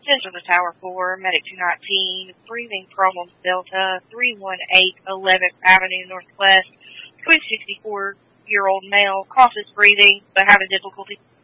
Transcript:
Central to Tower 4, Medic 219, breathing problems, Delta, 318 11th Avenue Northwest, 64-year-old male, cautious breathing, but having difficulty